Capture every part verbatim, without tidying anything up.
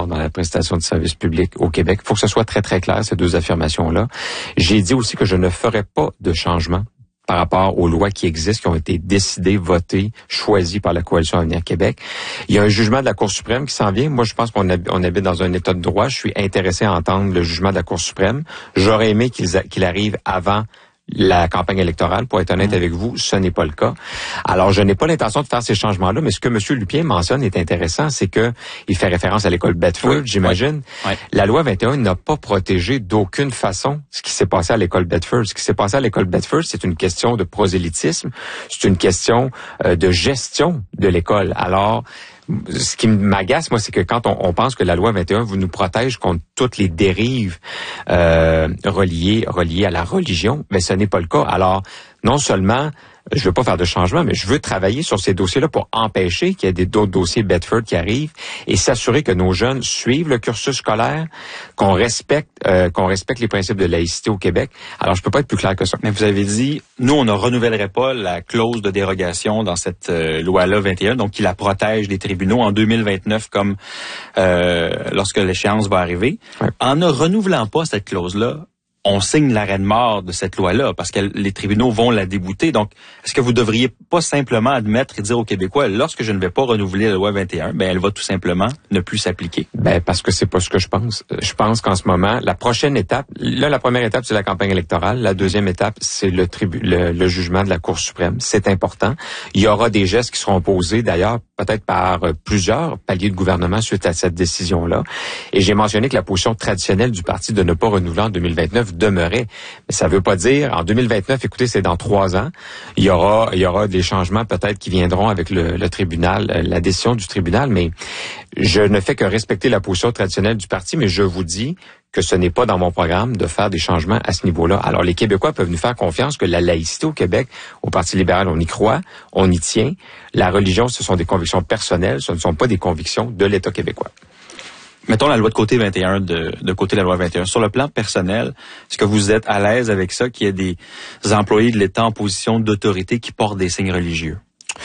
mort dans la prestation de services publics au Québec. Il faut que ce soit très, très clair, ces deux affirmations-là. J'ai dit aussi que je ne ferai pas de changement par rapport aux lois qui existent, qui ont été décidées, votées, choisies par la Coalition Avenir Québec. Il y a un jugement de la Cour suprême qui s'en vient. Moi, je pense qu'on habite, on habite dans un état de droit. Je suis intéressé à entendre le jugement de la Cour suprême. J'aurais aimé qu'il, qu'il arrive avant la campagne électorale. Pour être honnête mmh. avec vous, ce n'est pas le cas. Alors, je n'ai pas l'intention de faire ces changements-là, mais ce que M. Lupien mentionne est intéressant, c'est que il fait référence à l'école Bedford, oui. j'imagine. Oui. Oui. La loi vingt et un n'a pas protégé d'aucune façon ce qui s'est passé à l'école Bedford. Ce qui s'est passé à l'école Bedford, c'est une question de prosélytisme, c'est une question euh, de gestion de l'école. Alors, ce qui m'agace, moi, c'est que quand on, on pense que la loi vingt et un vous nous protège contre toutes les dérives euh, reliées reliées à la religion, mais ce n'est pas le cas. Alors, non seulement je veux pas faire de changement, mais je veux travailler sur ces dossiers-là pour empêcher qu'il y ait des, d'autres dossiers Bedford qui arrivent et s'assurer que nos jeunes suivent le cursus scolaire, qu'on respecte, euh, qu'on respecte les principes de laïcité au Québec. Alors, je peux pas être plus clair que ça. Mais vous avez dit, nous, on ne renouvellerait pas la clause de dérogation dans cette euh, loi-là vingt et un, donc qui la protège des tribunaux en deux mille vingt-neuf, comme euh, lorsque l'échéance va arriver. Ouais. En ne renouvelant pas cette clause-là, on signe l'arrêt de mort de cette loi-là parce que les tribunaux vont la débouter. Donc, est-ce que vous devriez pas simplement admettre et dire aux Québécois, lorsque je ne vais pas renouveler la loi vingt et un, ben elle va tout simplement ne plus s'appliquer? Ben parce que c'est pas ce que je pense. Je pense qu'en ce moment, la prochaine étape, là, la première étape, c'est la campagne électorale. La deuxième étape, c'est le, tribu, le, le jugement de la Cour suprême. C'est important. Il y aura des gestes qui seront posés, d'ailleurs, peut-être par plusieurs paliers de gouvernement suite à cette décision-là. Et j'ai mentionné que la position traditionnelle du parti de ne pas renouveler en deux mille vingt-neuf demeurait. Mais ça veut pas dire, en deux mille vingt-neuf, écoutez, c'est dans trois ans, il y aura, il y aura des changements peut-être qui viendront avec le, le tribunal, la décision du tribunal, mais je ne fais que respecter la position traditionnelle du parti, mais je vous dis que ce n'est pas dans mon programme de faire des changements à ce niveau-là. Alors, les Québécois peuvent nous faire confiance que la laïcité au Québec, au Parti libéral, on y croit, on y tient. La religion, ce sont des convictions personnelles, ce ne sont pas des convictions de l'État québécois. Mettons la loi de côté vingt et un, de, de côté de la loi vingt et un. Sur le plan personnel, est-ce que vous êtes à l'aise avec ça, qu'il y ait des employés de l'État en position d'autorité qui portent des signes religieux?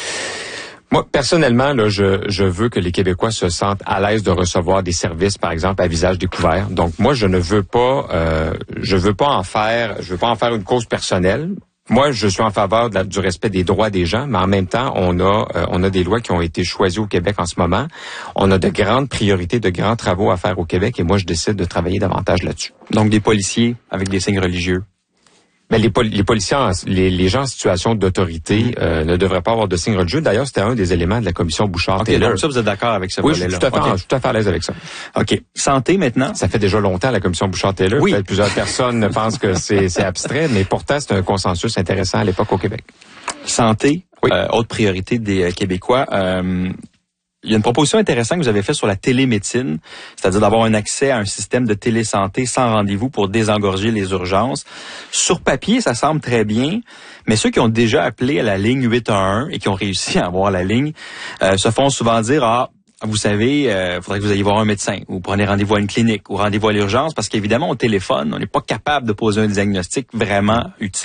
Moi, personnellement, là, je, je veux que les Québécois se sentent à l'aise de recevoir des services, par exemple, à visage découvert. Donc, moi, je ne veux pas, euh, je veux pas en faire, je veux pas en faire une cause personnelle. Moi, je suis en faveur de la, du respect des droits des gens, mais en même temps, on a euh, on a des lois qui ont été choisies au Québec en ce moment. On a de grandes priorités, de grands travaux à faire au Québec, et moi, je décide de travailler davantage là-dessus. Donc, des policiers avec des signes religieux. Mais les, poli- les policiers, en, les, les gens en situation d'autorité euh, ne devraient pas avoir de signes religieux. D'ailleurs, c'était un des éléments de la commission Bouchard-Taylor. OK, donc ça, vous êtes d'accord avec ce oui, volet-là? Oui, je suis tout à fait, okay. je suis tout à fait à l'aise avec ça. OK. Santé, maintenant? Ça fait déjà longtemps, la commission Bouchard-Taylor. Oui. Peut-être plusieurs personnes pensent que c'est, c'est abstrait, mais pourtant, c'est un consensus intéressant à l'époque au Québec. Santé, oui. euh, autre priorité des euh, Québécois. Euh, Il y a une proposition intéressante que vous avez faite sur la télémédecine, c'est-à-dire d'avoir un accès à un système de télésanté sans rendez-vous pour désengorger les urgences. Sur papier, ça semble très bien, mais ceux qui ont déjà appelé à la ligne huit un un et qui ont réussi à avoir la ligne euh, se font souvent dire « Ah, vous savez, il euh, faudrait que vous ayez voir un médecin ou prenez rendez-vous à une clinique ou rendez-vous à l'urgence parce qu'évidemment, au téléphone, on n'est pas capable de poser un diagnostic vraiment utile. »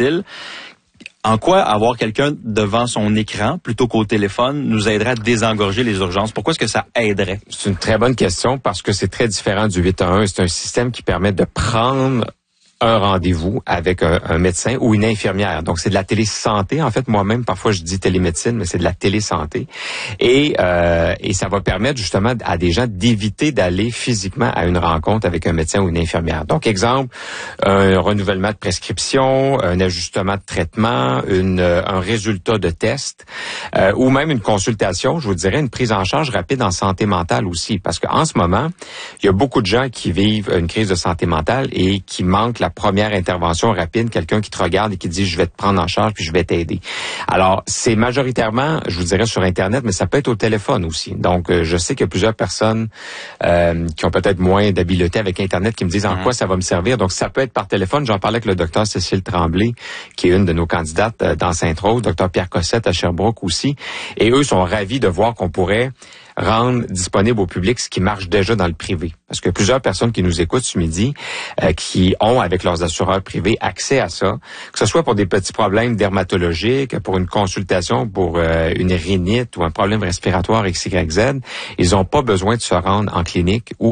En quoi avoir quelqu'un devant son écran plutôt qu'au téléphone nous aiderait à désengorger les urgences? Pourquoi est-ce que ça aiderait? C'est une très bonne question parce que c'est très différent du huit un un. C'est un système qui permet de prendre un rendez-vous avec un, un médecin ou une infirmière. Donc, c'est de la télésanté. En fait, moi-même, parfois, je dis télémédecine, mais c'est de la télésanté. Et, euh, et ça va permettre justement à des gens d'éviter d'aller physiquement à une rencontre avec un médecin ou une infirmière. Donc, exemple, un renouvellement de prescription, un ajustement de traitement, une, un résultat de test, euh, ou même une consultation, je vous dirais, une prise en charge rapide en santé mentale aussi. Parce qu'en ce moment, il y a beaucoup de gens qui vivent une crise de santé mentale et qui manquent la première intervention rapide, quelqu'un qui te regarde et qui dit « je vais te prendre en charge puis je vais t'aider ». Alors, c'est majoritairement, je vous dirais, sur Internet, mais ça peut être au téléphone aussi. Donc, euh, je sais qu'il y a plusieurs personnes euh, qui ont peut-être moins d'habileté avec Internet qui me disent en mmh. quoi ça va me servir. Donc, ça peut être par téléphone. J'en parlais avec le docteur Cécile Tremblay, qui est une de nos candidates euh, dans Sainte-Rose, docteur Pierre Cossette à Sherbrooke aussi. Et eux sont ravis de voir qu'on pourrait rendre disponible au public ce qui marche déjà dans le privé. Parce que plusieurs personnes qui nous écoutent ce midi, euh, qui ont avec leurs assureurs privés accès à ça, que ce soit pour des petits problèmes dermatologiques, pour une consultation pour euh, une rhinite ou un problème respiratoire X Y Z, ils n'ont pas besoin de se rendre en clinique ou